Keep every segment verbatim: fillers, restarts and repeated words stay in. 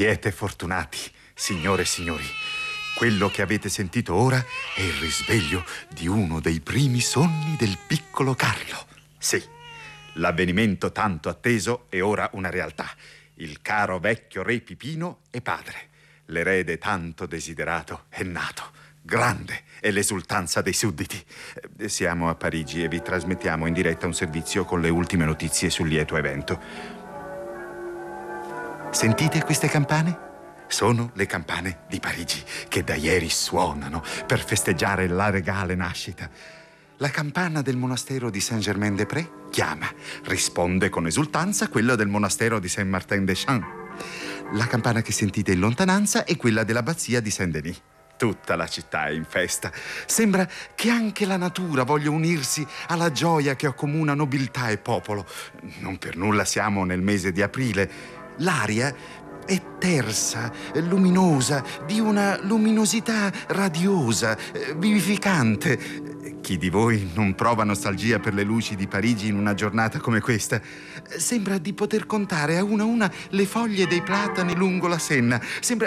Siete fortunati, signore e signori. Quello che avete sentito ora è il risveglio di uno dei primi sogni del piccolo Carlo. Sì, l'avvenimento tanto atteso è ora una realtà. Il caro vecchio re Pipino è padre. L'erede tanto desiderato è nato. Grande è l'esultanza dei sudditi. Siamo a Parigi e vi trasmettiamo in diretta un servizio con le ultime notizie sul lieto evento. Sentite queste campane? Sono le campane di Parigi che da ieri suonano per festeggiare la regale nascita. La campana del monastero di Saint-Germain-des-Prés chiama, risponde con esultanza quella del monastero di Saint-Martin-des-Champs. La campana che sentite in lontananza è quella dell'abbazia di Saint-Denis. Tutta la città è in festa. Sembra che anche la natura voglia unirsi alla gioia che accomuna nobiltà e popolo. Non per nulla siamo nel mese di aprile. L'aria è tersa, luminosa, di una luminosità radiosa, vivificante. Chi di voi non prova nostalgia per le luci di Parigi in una giornata come questa? Sembra di poter contare a una a una le foglie dei platani lungo la Senna. Sembra...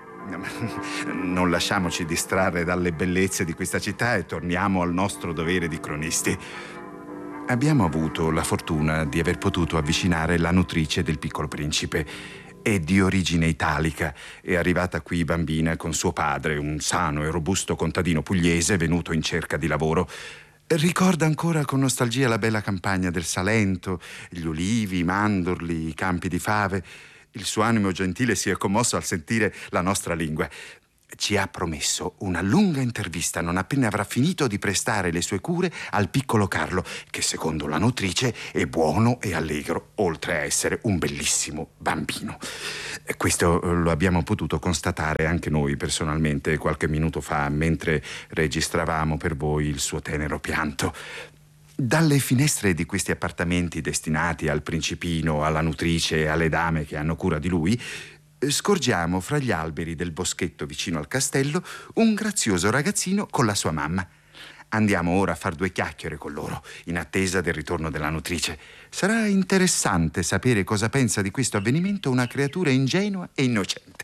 Non lasciamoci distrarre dalle bellezze di questa città e torniamo al nostro dovere di cronisti. Abbiamo avuto la fortuna di aver potuto avvicinare la nutrice del piccolo principe. È di origine italica, è arrivata qui bambina con suo padre, un sano e robusto contadino pugliese venuto in cerca di lavoro. Ricorda ancora con nostalgia la bella campagna del Salento, gli ulivi, i mandorli, i campi di fave. Il suo animo gentile si è commosso al sentire la nostra lingua. Ci ha promesso una lunga intervista non appena avrà finito di prestare le sue cure al piccolo Carlo, che secondo la nutrice è buono e allegro, oltre a essere un bellissimo bambino. Questo lo abbiamo potuto constatare anche noi personalmente qualche minuto fa, mentre registravamo per voi il suo tenero pianto. Dalle finestre di questi appartamenti destinati al principino, alla nutrice e alle dame che hanno cura di lui, scorgiamo fra gli alberi del boschetto vicino al castello un grazioso ragazzino con la sua mamma. Andiamo ora a far due chiacchiere con loro, in attesa del ritorno della nutrice. Sarà interessante sapere cosa pensa di questo avvenimento una creatura ingenua e innocente.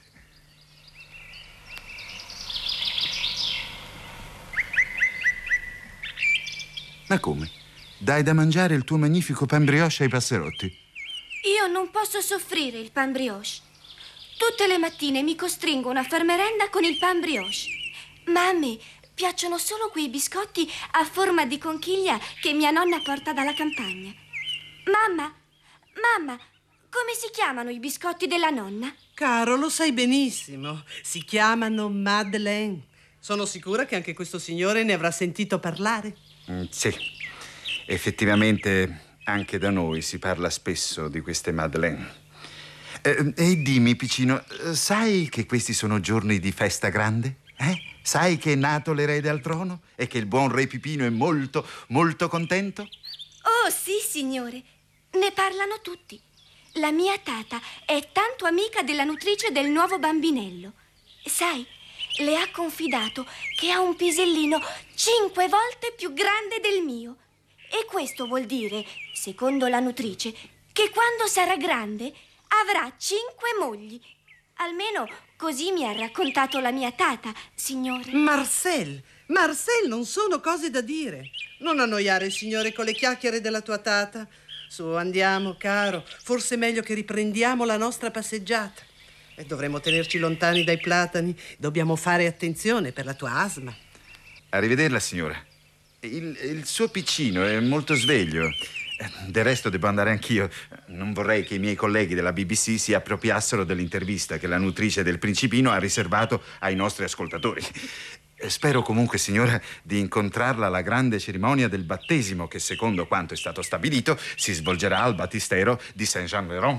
Ma come? Dai da mangiare il tuo magnifico pan brioche ai passerotti? Io non posso soffrire il pan brioche. Tutte le mattine mi costringono a far merenda con il pan brioche. Ma a me piacciono solo quei biscotti a forma di conchiglia che mia nonna porta dalla campagna. Mamma, mamma, come si chiamano i biscotti della nonna? Caro, lo sai benissimo. Si chiamano Madeleine. Sono sicura che anche questo signore ne avrà sentito parlare. Mm, sì, effettivamente anche da noi si parla spesso di queste Madeleine. Eh, e dimmi, piccino, sai che questi sono giorni di festa grande? Eh? Sai che è nato l'erede al trono e che il buon re Pipino è molto, molto contento? Oh, sì, signore. Ne parlano tutti. La mia tata è tanto amica della nutrice del nuovo bambinello. Sai, le ha confidato che ha un pisellino cinque volte più grande del mio. E questo vuol dire, secondo la nutrice, che quando sarà grande avrà cinque mogli. Almeno così mi ha raccontato la mia tata, signore. Marcel, Marcel, non sono cose da dire. Non annoiare il signore con le chiacchiere della tua tata. Su, andiamo, caro. Forse è meglio che riprendiamo la nostra passeggiata. E dovremo tenerci lontani dai platani. Dobbiamo fare attenzione per la tua asma. Arrivederla, signora. Il, il suo piccino è molto sveglio. Del resto devo andare anch'io. Non vorrei che i miei colleghi della B B C si appropriassero dell'intervista che la nutrice del principino ha riservato ai nostri ascoltatori. Spero comunque, signora, di incontrarla alla grande cerimonia del battesimo che, secondo quanto è stato stabilito, si svolgerà al battistero di Saint-Jean-Véron.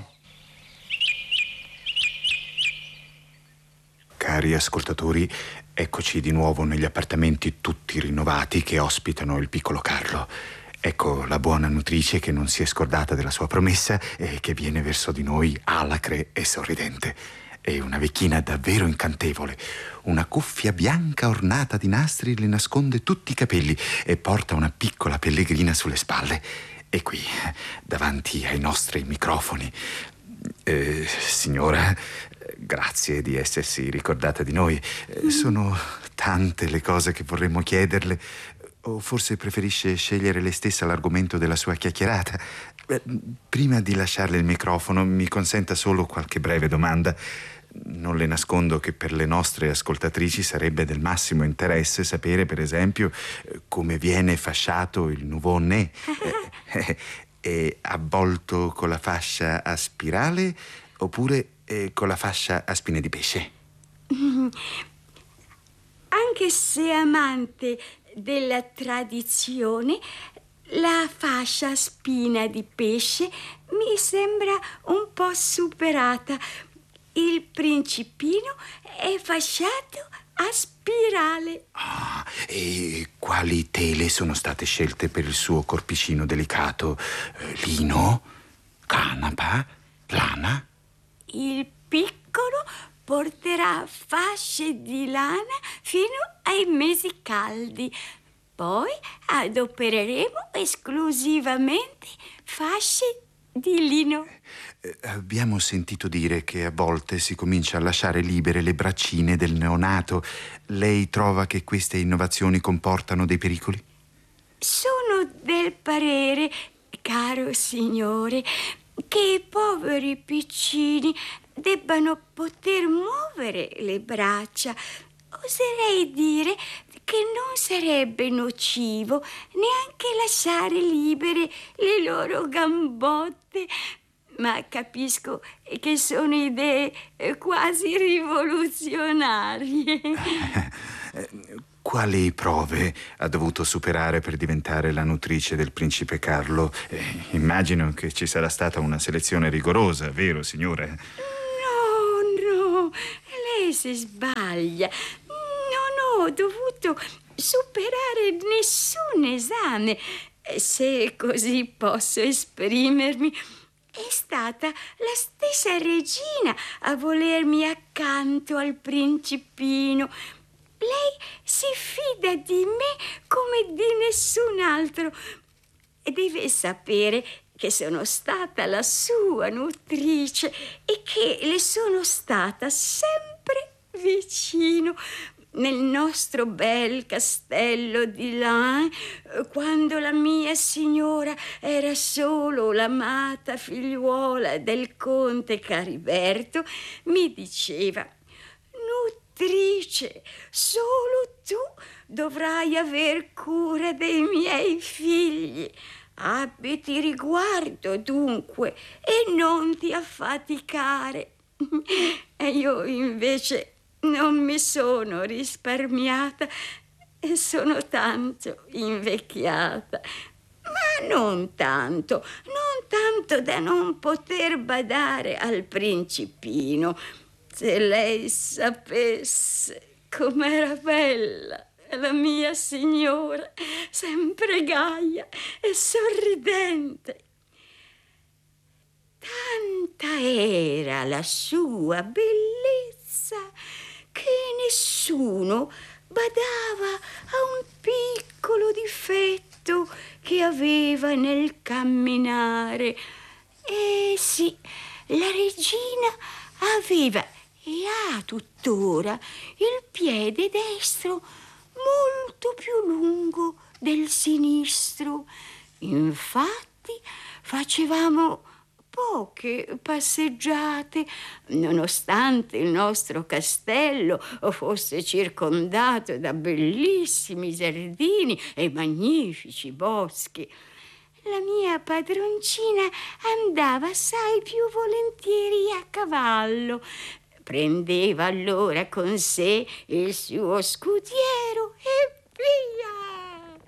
Cari ascoltatori, eccoci di nuovo negli appartamenti tutti rinnovati che ospitano il piccolo Carlo. Ecco la buona nutrice che non si è scordata della sua promessa e che viene verso di noi alacre e sorridente. È una vecchina davvero incantevole. Una cuffia bianca ornata di nastri le nasconde tutti i capelli e porta una piccola pellegrina sulle spalle. E qui, davanti ai nostri microfoni, eh, signora, Grazie di essersi ricordata di noi. Sono tante le cose che vorremmo chiederle. O forse preferisce scegliere lei stessa l'argomento della sua chiacchierata? Prima di lasciarle il microfono, mi consenta solo qualche breve domanda. Non le nascondo che per le nostre ascoltatrici sarebbe del massimo interesse sapere, per esempio, come viene fasciato il nouveau-né. È avvolto con la fascia a spirale oppure eh, con la fascia a spine di pesce? Anche se amante della tradizione, la fascia a spina di pesce mi sembra un po' superata. Il principino è fasciato a spirale. Ah, e quali tele sono state scelte per il suo corpicino delicato? Eh, lino? Canapa? Lana? Il piccolo porterà fasce di lana fino ai mesi caldi. Poi adopereremo esclusivamente fasce di lino. Eh, abbiamo sentito dire che a volte si comincia a lasciare libere le braccine del neonato. Lei trova che queste innovazioni comportano dei pericoli? Sono del parere, caro signore, che i poveri piccini debbano poter muovere le braccia. Oserei dire che non sarebbe nocivo neanche lasciare libere le loro gambotte, ma capisco che sono idee quasi rivoluzionarie. Quali prove ha dovuto superare per diventare la nutrice del principe Carlo? Eh, immagino che ci sarà stata una selezione rigorosa, vero, signore? No, no, lei si sbaglia. Non ho dovuto superare nessun esame, se così posso esprimermi. È stata la stessa regina a volermi accanto al principino. Lei si fida di me come di nessun altro. Deve sapere che sono stata la sua nutrice e che le sono stata sempre vicino. Nel nostro bel castello di Laon, quando la mia signora era solo l'amata figliuola del conte Cariberto, mi diceva: nutrice, solo tu dovrai aver cura dei miei figli. Abbiti riguardo dunque e non ti affaticare. E io invece non mi sono risparmiata e sono tanto invecchiata, ma non tanto, non tanto da non poter badare al principino. Se lei sapesse com'era bella la mia signora, sempre gaia e sorridente. Tanta era la sua bellezza che nessuno badava a un piccolo difetto che aveva nel camminare. E sì, la regina aveva e ha tuttora il piede destro molto più lungo del sinistro. Infatti facevamo poche passeggiate, nonostante il nostro castello fosse circondato da bellissimi giardini e magnifici boschi. La mia padroncina andava assai più volentieri a cavallo. Prendeva allora con sé il suo scudiero e via.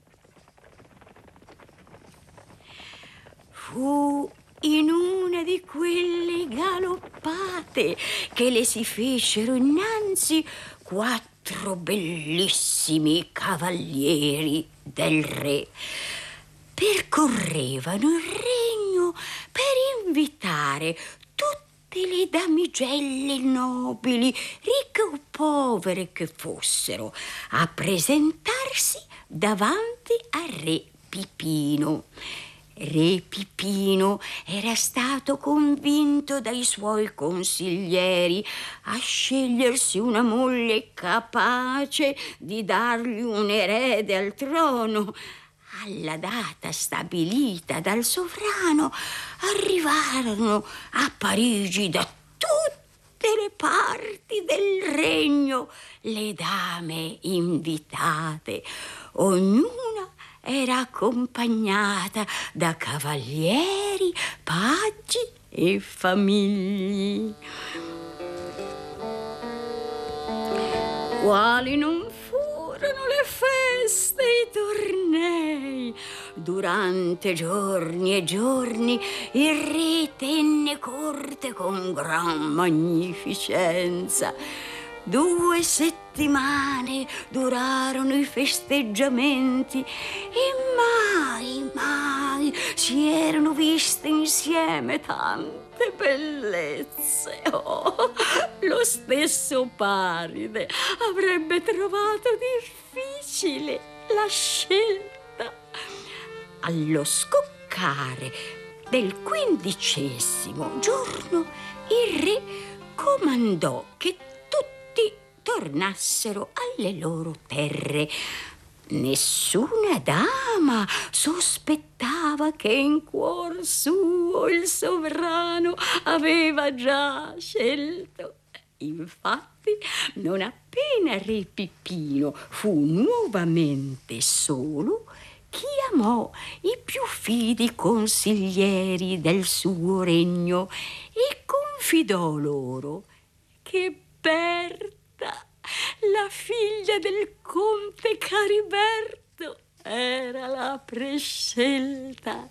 Fu in una di quelle galoppate che le si fecero innanzi quattro bellissimi cavalieri del re. Percorrevano il regno per invitare tutte le damigelle nobili, ricche o povere che fossero, a presentarsi davanti al re Pipino. Re Pipino era stato convinto dai suoi consiglieri a scegliersi una moglie capace di dargli un erede al trono. Alla data stabilita dal sovrano arrivarono a Parigi da tutte le parti del regno le dame invitate. Ognuna era accompagnata da cavalieri, paggi e famigli. Quali non furono le feste e i tornei. Durante giorni e giorni il re tenne corte con gran magnificenza. Due settimane durarono i festeggiamenti e mai, mai si erano viste insieme tante bellezze. Oh, lo stesso Paride avrebbe trovato difficile la scelta. Allo scoccare del quindicesimo giorno il re comandò che tornassero alle loro terre. Nessuna dama sospettava che in cuor suo il sovrano aveva già scelto. Infatti, non appena Re Pipino fu nuovamente solo, chiamò i più fidi consiglieri del suo regno e confidò loro che Berta, la figlia del conte Cariberto, era la prescelta.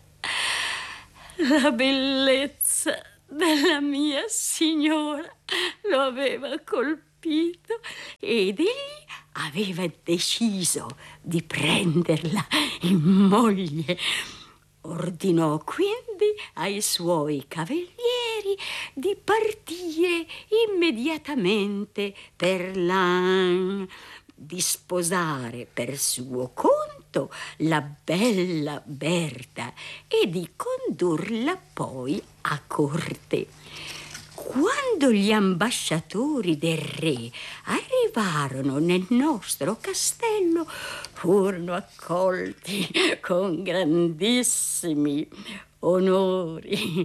La bellezza della mia signora lo aveva colpito ed egli aveva deciso di prenderla in moglie. Ordinò quindi ai suoi cavalieri di partire immediatamente per Laon, di sposare per suo conto la bella Berta e di condurla poi a corte. Quando gli ambasciatori del re arrivarono nel nostro castello, furono accolti con grandissimi onori.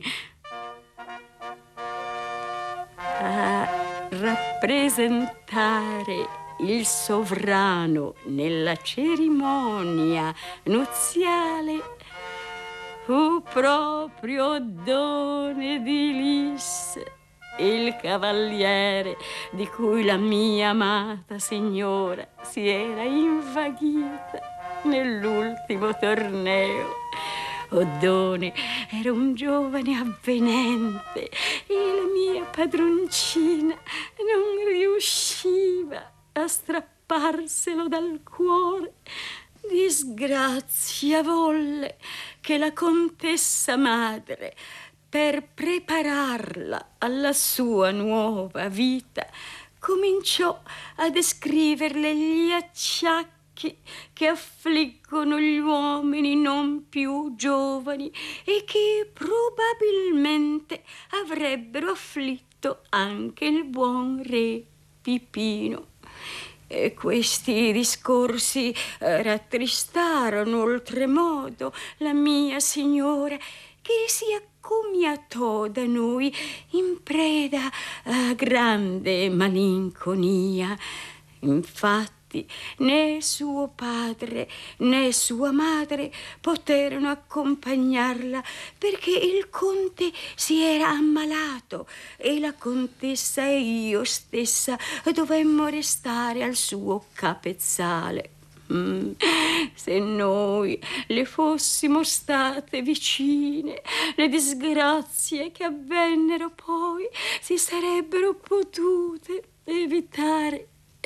A rappresentare il sovrano nella cerimonia nuziale fu proprio Oddone di Lis, il cavaliere di cui la mia amata signora si era invaghita nell'ultimo torneo. Oddone era un giovane avvenente e la mia padroncina non riusciva a strapparselo dal cuore. Disgrazia volle che la contessa madre, per prepararla alla sua nuova vita, cominciò a descriverle gli acciacchi che affliggono gli uomini non più giovani e che probabilmente avrebbero afflitto anche il buon re Pipino. E questi discorsi rattristarono oltremodo la mia signora, che si accomiatò da noi in preda a grande malinconia. Infatti, né suo padre né sua madre poterono accompagnarla perché il conte si era ammalato e la contessa e io stessa dovemmo restare al suo capezzale. Mm. Se noi le fossimo state vicine, le disgrazie che avvennero poi si sarebbero potute evitare.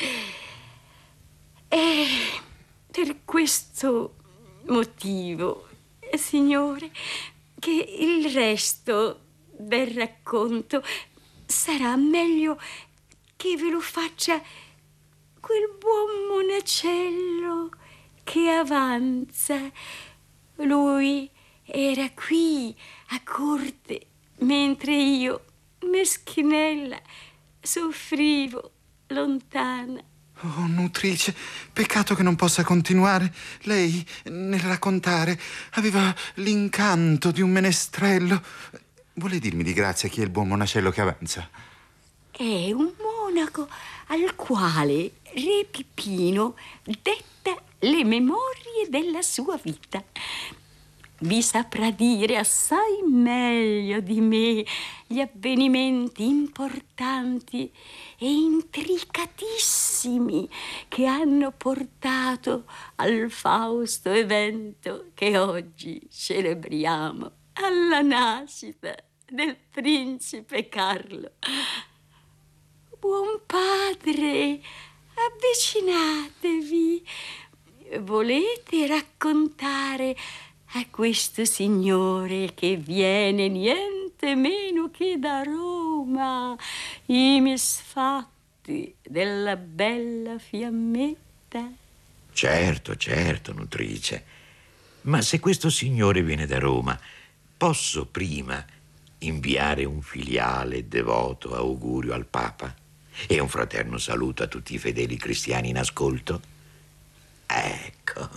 E per questo motivo, signore, che il resto del racconto sarà meglio che ve lo faccia quel buon monacello che avanza. Lui era qui a corte, mentre io, meschinella, soffrivo lontana. Oh, nutrice, peccato che non possa continuare. Lei, nel raccontare, aveva l'incanto di un menestrello. Vuole dirmi di grazia chi è il buon monacello che avanza? È un monaco al quale Re Pipino detta le memorie della sua vita. Vi saprà dire assai meglio di me gli avvenimenti importanti e intricatissimi che hanno portato al fausto evento che oggi celebriamo, alla nascita del principe Carlo. Buon padre, avvicinatevi. Volete raccontare a questo signore che viene niente meno che da Roma i misfatti della bella Fiammetta? Certo, certo, nutrice. Ma se questo signore viene da Roma, posso prima inviare un filiale devoto augurio al Papa e un fraterno saluto a tutti i fedeli cristiani in ascolto? Ecco,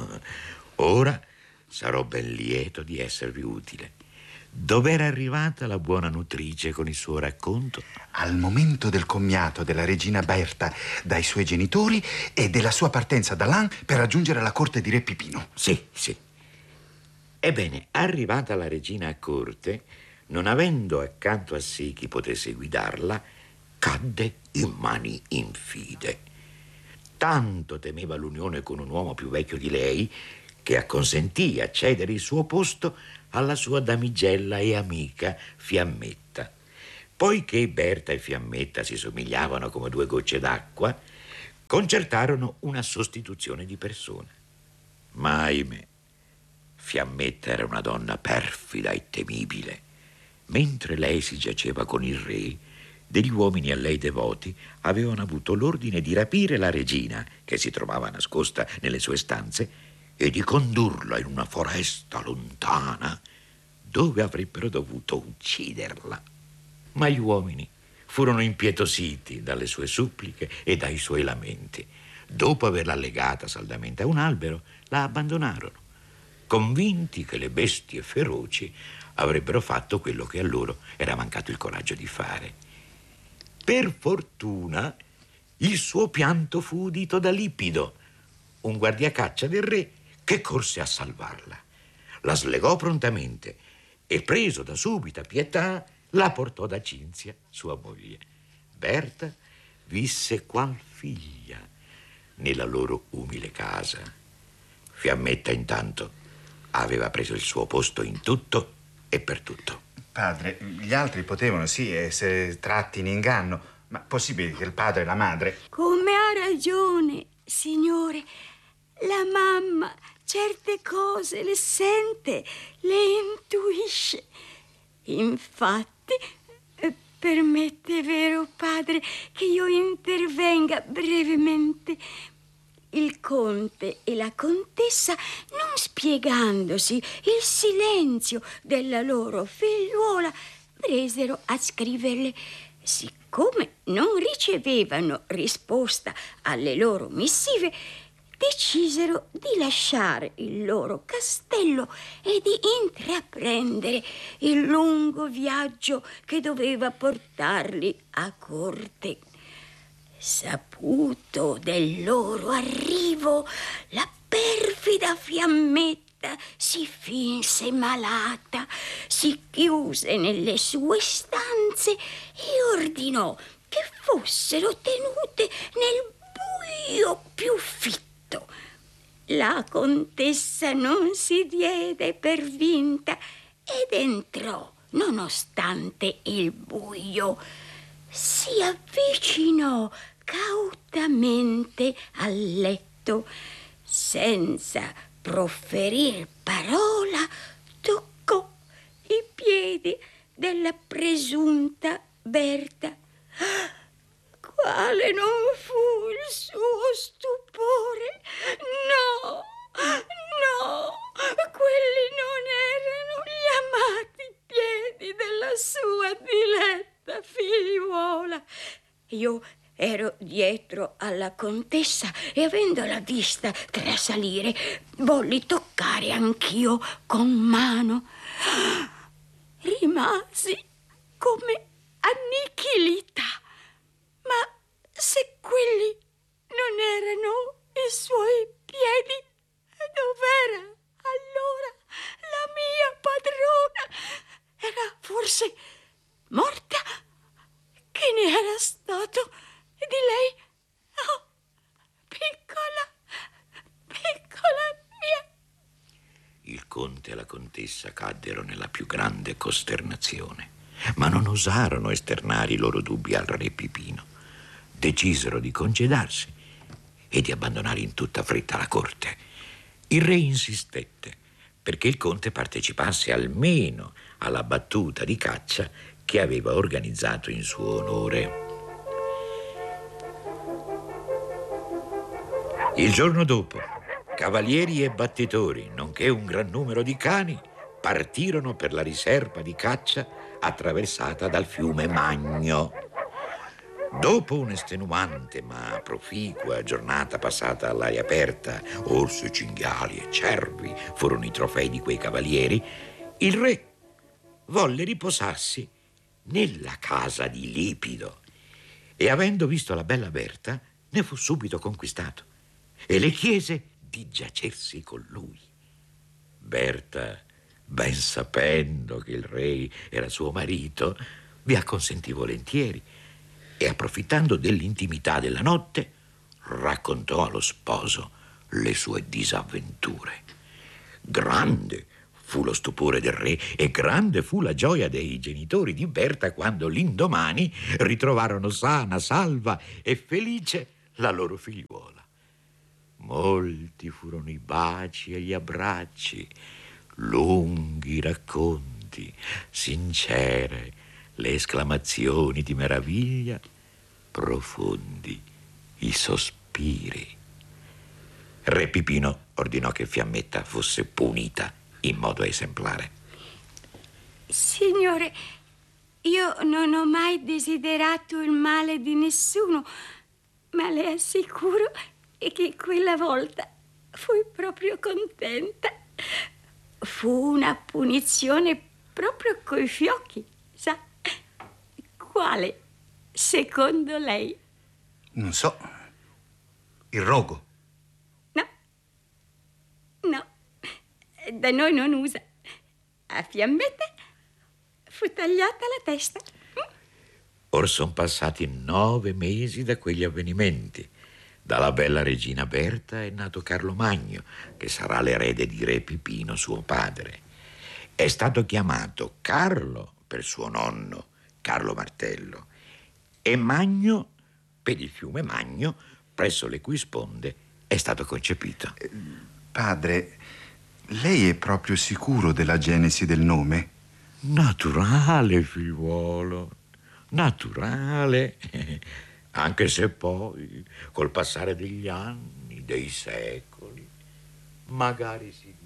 ora sarò ben lieto di esservi utile. Dov'era arrivata la buona nutrice con il suo racconto? Al momento del commiato della regina Berta dai suoi genitori e della sua partenza da Lan per raggiungere la corte di Re Pipino. Sì, sì. Ebbene, arrivata la regina a corte, non avendo accanto a sé chi potesse guidarla, cadde in mani infide. Tanto temeva l'unione con un uomo più vecchio di lei che acconsentì a cedere il suo posto alla sua damigella e amica Fiammetta. Poiché Berta e Fiammetta si somigliavano come due gocce d'acqua, concertarono una sostituzione di persona. Ma ahimè, Fiammetta era una donna perfida e temibile. Mentre lei si giaceva con il re, degli uomini a lei devoti avevano avuto l'ordine di rapire la regina, che si trovava nascosta nelle sue stanze, e di condurla in una foresta lontana, dove avrebbero dovuto ucciderla. Ma gli uomini furono impietositi dalle sue suppliche e dai suoi lamenti. Dopo averla legata saldamente a un albero, la abbandonarono, convinti che le bestie feroci avrebbero fatto quello che a loro era mancato il coraggio di fare. Per fortuna, il suo pianto fu udito da Lipido, un guardiacaccia del re, che corse a salvarla. La slegò prontamente e, preso da subita pietà, la portò da Cinzia, sua moglie. Berta visse qual figlia nella loro umile casa. Fiammetta, intanto, aveva preso il suo posto in tutto e per tutto. Padre, gli altri potevano, sì, essere tratti in inganno, ma possibile che il padre e la madre... Come ha ragione, signore. La mamma certe cose le sente, le intuisce. Infatti, permette, vero padre, che io intervenga brevemente. Il conte e la contessa, non spiegandosi il silenzio della loro figliuola, presero a scriverle. Siccome non ricevevano risposta alle loro missive, decisero di lasciare il loro castello e di intraprendere il lungo viaggio che doveva portarli a corte. Saputo del loro arrivo, la perfida Fiammetta si finse malata, si chiuse nelle sue stanze e ordinò che fossero tenute nel buio più fitto. La contessa non si diede per vinta ed entrò, nonostante il buio. Si avvicinò cautamente al letto, senza profferir parola, toccò i piedi della presunta Berta. Quale non fu il suo stupore? No, no, quelli non erano tua diletta figliuola. Io ero dietro alla contessa e, avendola vista trasalire, volli toccare anch'io con mano. Rimasi come annichilita. Ma se quelli non erano i suoi piedi, dov'era allora la mia padrona? Era forse morta? Che ne era stato di lei? Oh, piccola, piccola mia. Il conte e la contessa caddero nella più grande costernazione, ma non osarono esternare i loro dubbi al re Pipino. Decisero di congedarsi e di abbandonare in tutta fretta la corte. Il re insistette perché il conte partecipasse almeno alla battuta di caccia che aveva organizzato in suo onore. Il giorno dopo, cavalieri e battitori, nonché un gran numero di cani, partirono per la riserva di caccia attraversata dal fiume Magno. Dopo un'estenuante ma proficua giornata passata all'aria aperta, orsi, cinghiali e cervi furono i trofei di quei cavalieri, il re volle riposarsi nella casa di Lipido e, avendo visto la bella Berta, ne fu subito conquistato e le chiese di giacersi con lui. Berta, ben sapendo che il re era suo marito, vi acconsentì volentieri e, approfittando dell'intimità della notte, raccontò allo sposo le sue disavventure. Grande fu lo stupore del re e grande fu la gioia dei genitori di Berta quando l'indomani ritrovarono sana, salva e felice la loro figliuola. Molti furono i baci e gli abbracci, lunghi i racconti, sincere le esclamazioni di meraviglia, profondi i sospiri. Re Pipino ordinò che Fiammetta fosse punita in modo esemplare. Signore, io non ho mai desiderato il male di nessuno, ma le assicuro che quella volta fui proprio contenta. Fu una punizione proprio coi fiocchi, sa? Quale, secondo lei? Non so. Il rogo. No. No. Da noi non usa. A Fiammetta fu tagliata la testa. Or son passati nove mesi da quegli avvenimenti. Dalla bella regina Berta è nato Carlo Magno, che sarà l'erede di re Pipino, suo padre. È stato chiamato Carlo per suo nonno, Carlo Martello, e Magno per il fiume Magno, presso le cui sponde è stato concepito. Padre, lei è proprio sicuro della genesi del nome? Naturale, figliuolo, naturale. Anche se poi, col passare degli anni, dei secoli, magari si